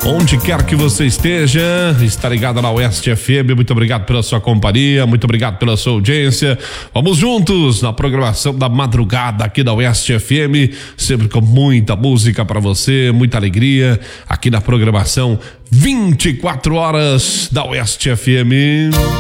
Onde quer que você esteja, está ligado na Oeste FM, muito obrigado pela sua companhia, muito obrigado pela sua audiência. Vamos juntos na programação da madrugada aqui da Oeste FM, sempre com muita música para você, muita alegria, aqui na programação 24 horas da Oeste FM.